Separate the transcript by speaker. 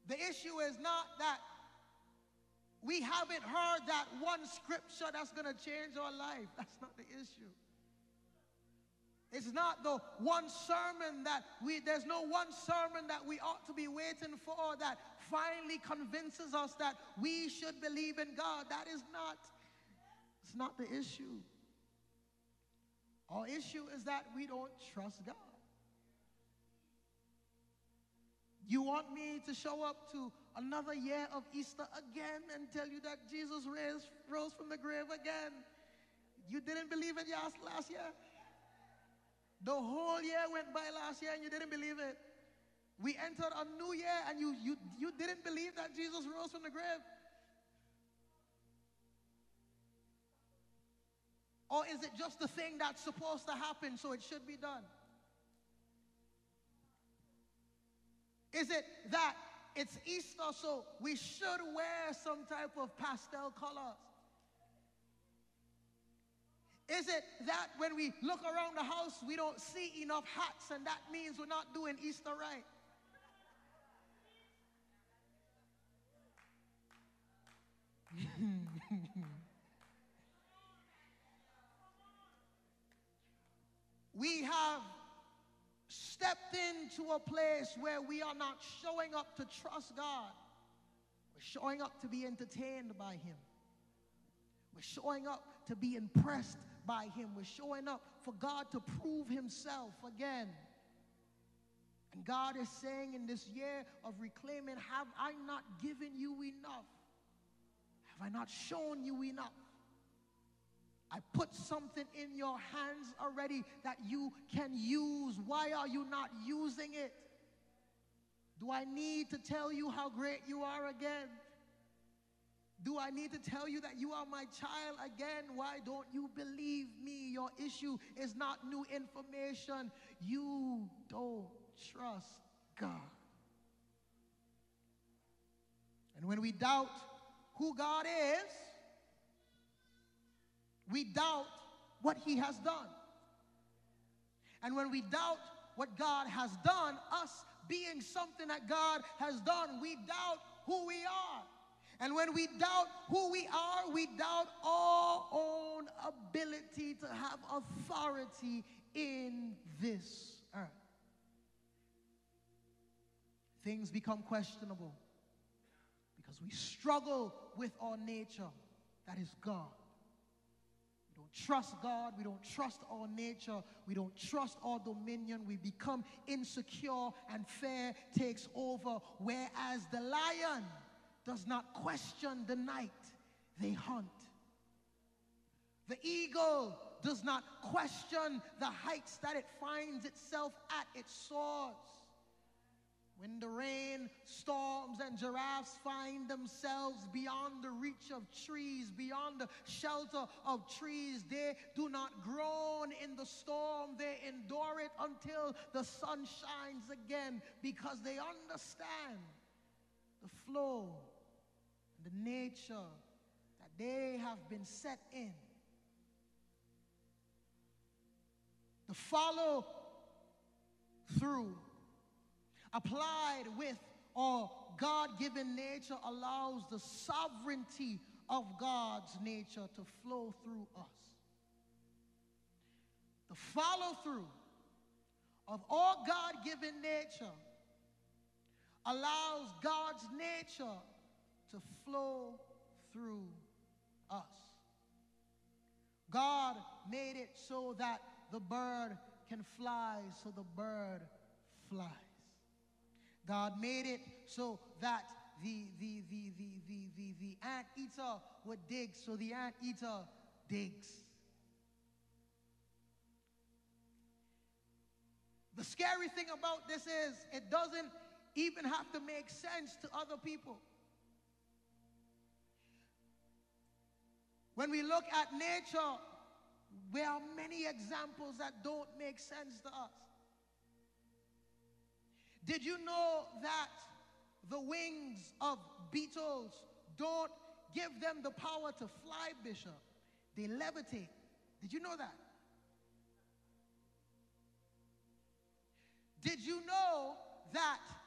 Speaker 1: The issue is not that we haven't heard that one scripture that's going to change our life. That's not the issue. It's not the one sermon there's no one sermon that we ought to be waiting for that finally convinces us that we should believe in God. It's not the issue. Our issue is that we don't trust God. You want me to show up to another year of Easter again and tell you that Jesus rose from the grave again? You didn't believe it last year? The whole year went by last year and you didn't believe it. We entered a new year and you didn't believe that Jesus rose from the grave. Or is it just the thing that's supposed to happen, so it should be done? Is it that it's Easter, so we should wear some type of pastel colors? Is it that when we look around the house, we don't see enough hats, and that means we're not doing Easter right? We have stepped into a place where we are not showing up to trust God. We're showing up to be entertained by Him. We're showing up to be impressed by Him. We're showing up for God to prove Himself again. And God is saying in this year of reclaiming, have I not given you enough? Have I not shown you enough? I put something in your hands already that you can use. Why are you not using it? Do I need to tell you how great you are again? Do I need to tell you that you are my child again? Why don't you believe me? Your issue is not new information. You don't trust God. And when we doubt who God is, we doubt what He has done. And when we doubt what God has done, us being something that God has done, we doubt who we are. And when we doubt who we are, we doubt our own ability to have authority in this earth. Things become questionable because we struggle with our nature, that is God. We don't trust God. We don't trust our nature. We don't trust our dominion. We become insecure and fear takes over. Whereas the lion does not question the night they hunt. The eagle does not question the heights that it finds itself at. It soars. When the rain storms and giraffes find themselves beyond the reach of trees, beyond the shelter of trees, they do not groan in the storm. They endure it until the sun shines again because they understand the flow and the nature that they have been set in. The follow through applied with our God-given nature allows the sovereignty of God's nature to flow through us. The follow-through of our God-given nature allows God's nature to flow through us. God made it so that the bird can fly, so the bird flies. God made it so that the anteater would dig, so the anteater digs. The scary thing about this is it doesn't even have to make sense to other people. When we look at nature, there are many examples that don't make sense to us. Did you know that the wings of beetles don't give them the power to fly, Bishop? They levitate. Did you know that? Did you know that